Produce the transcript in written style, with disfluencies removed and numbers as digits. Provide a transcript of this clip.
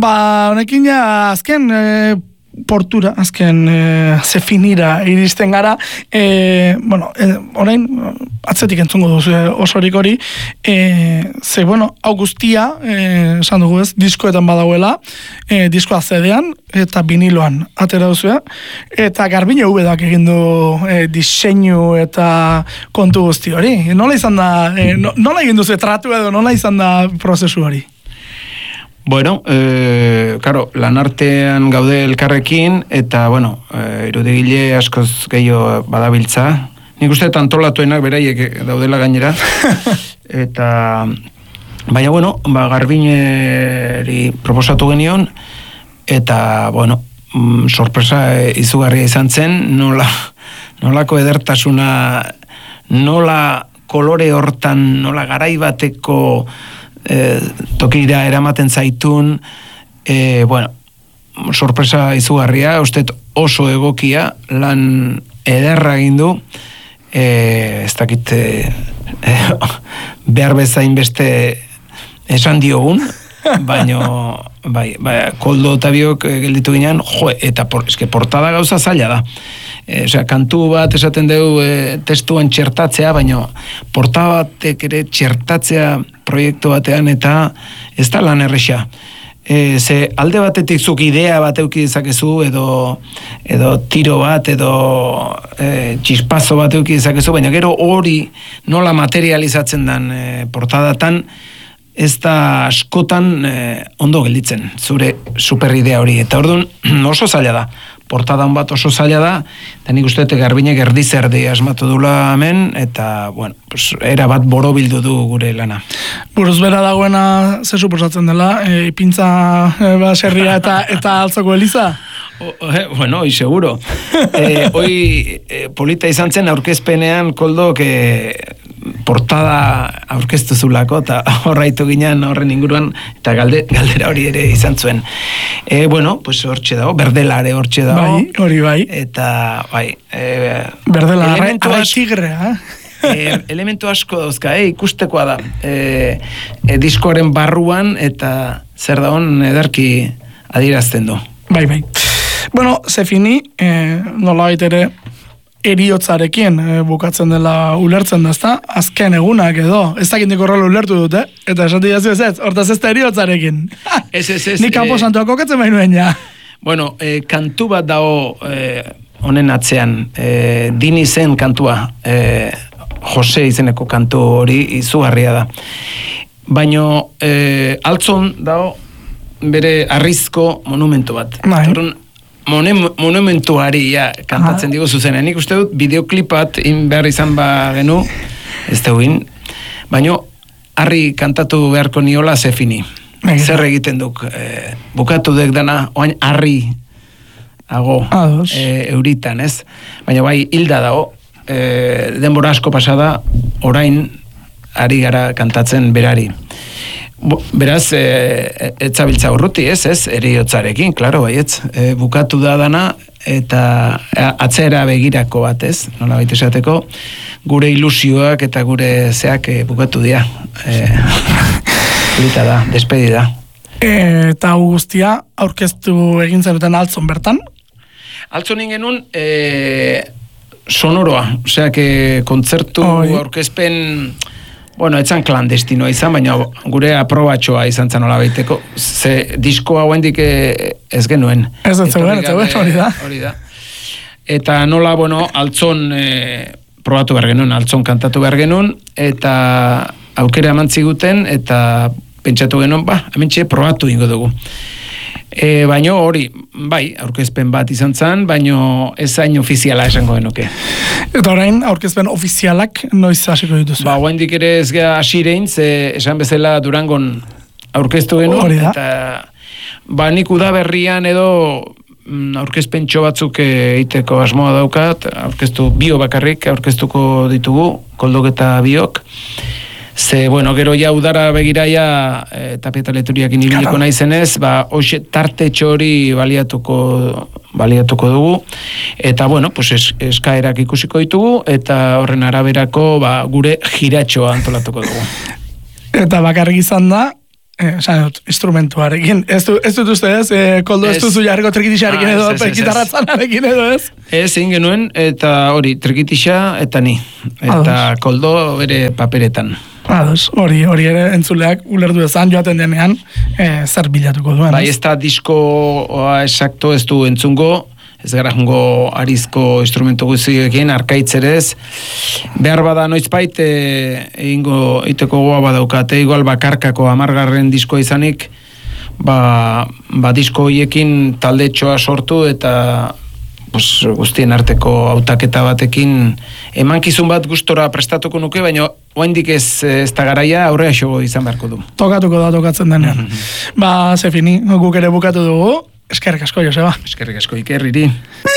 honekin ja azken portura, azken zefinira iristen gara, orain atzetik entzungo duzu osorik hori, ze, hau guztia, esan dugu ez, diskoetan badauela, diskoa CD-an eta viniloan atera duzu, eta Garbiñe Ubedak egin du diseinu eta kontu guzti hori. Nola izan da, nola egin duzu tratu edo, nola izan da prozesu hori? Bueno, claro, lanartean gaude elkarrekin, eta, irudigile askoz gehiago badabiltza. Nik uste antolatuenak beraiek daudela gainera. Eta, baina, Garbiñeri proposatu genion, eta, sorpresa izugarria izan zen, nolako edertasuna, nola kolore hortan, nola garai bateko tokira eramaten zaitun, sorpresa izugarria, uste oso egokia, lan ederra egin du, ez dakit behar bezain beste esan diogun, baino Koldo eta biok gelditu ginean, eta portada gauza zaila da. Kantu bat esaten dugu testuan txertatzea, baina portada batek ere txertatzea proiektu batean, eta ez da lan erresa. Ze alde batetik zuk idea bat euki dezakezu, edo tiro bat, edo txispazo bat euki dezakezu, baina gero hori nola materializatzen den portadatan, ez da askotan ondo gelditzen, zure superidea hori. Eta orduan oso zaila da. Portadan bat oso zaila da, eta nik uste Garbiñek erdizerdi asmatu dula hemen, eta, era bat borobildu du gure lana. Buruz bera dagoena ze suposatzen dela, ipintza baserria eta altzoko eliza? Hoi seguro. Hoi polita izan zen aurkezpenean Koldok portada aurkeztu zulako, eta horraitu ginen horren inguruan, eta galdera hori ere izan zuen. Hortxe dago, berdelare hortxe dago. Hori bai. Eta, berdela, arrai tigrea, elementu asko dauzka, ikustekoa da. Diskoaren barruan, eta zer dagoen ederki adierazten du. Bai. Zefini, nola baitere, eriotzarekin bukatzen dela ulertzen da, ezta? Azken egunak edo, ez dakindik horrela ulertu dute, eta esati jazu ez, hortaz ez da eriotzarekin. Ez. Nik kanpo santuak kokatzen bainuen ja. Kantu bat dago honen atzean, Dini zen kantua, Jose izeneko kantu hori izugarria da. Baina altzon dago bere arrizko monumentu bat. Monumentuari kantatzen digo zuzena. Nik uste dut bideoklipat behar izan genu, ez deuin, baina harri kantatu beharko niola Zefini. Zer egiten duk, bukatu dek dana, oain harri hago euritan, ez? Baina hilda dago, denbora asko pasada, orain ari gara kantatzen berari. Beraz, etzabiltza urruti, ez, eriotzarekin, klaro, baietz, bukatu da dana, eta atzera begirako bat, ez, nola baita esateko, gure ilusioak eta gure zeak bukatu dira. Lita da, despedida. Eta guztia, aurkeztu egin zenuten altzon bertan? Altzon ingenun, sonoroa, oseak, kontzertu aurkezpen... etzan klandestinoa izan, baina gure aprobatxoa izan zen hola baiteko. Ze diskoa guendik ez genuen. Ez zegoen, hori da. Eta nola, altzon probatu behar genuen, altzon kantatu behar genuen, eta aukera emantziguten, eta pentsatu genuen, hementxe probatu ingo dugu. Baina hori, aurkezpen bat izan zen, baina ez zain ofiziala esango genuke. Eta orain, aurkezpen ofizialak noiz hasiko dituzu? Oendik ere ez gara hasirein, esan bezala Durangon aurkeztu genuen, eta nik udaberrian edo aurkezpentxo batzuk eiteko asmoa daukat, aurkeztu bio bakarrik, aurkeztuko ditugu, Koldok eta biok. Ze, gero ja udara begiraia tapieta leturiakin ibiliko naizenez, hoxe tarte txori baliatuko dugu, eta, eskaerak ikusiko ditugu, eta horren araberako, gure jiratxoa antolatuko dugu. Eta bakarrik izan da, instrumentuarekin. Ez dut uste ez, koldo ez duzu jarriko trikitixarekin edo, gitarratzanarekin edo ez? Ez, egin genuen, eta hori, trikitixa eta ni. Eta koldo bere paperetan. Hori ere entzuleak ulerdu ezan joaten denean, zer bilatuko duen. Bai, ez da diskoa exacto ez du entzungo, ez gara jungo arizko instrumentu guztiekin, arkaitzerez, behar bada noizbait, egingo iteko goa badaukate, igual bakarkako 10. diskoa izanik, disko hoiekin taldetxoa sortu eta guztien arteko hautaketa batekin emankizun bat gustora prestatuko nuke, baina oraindik ez da garaia, aurrea xo izan beharko du. Tokatuko da tokatzen denean. Zefini, guk ere bukatu dugu. Eskerrik asko, Joseba. Eskerrik asko, Iker, iri.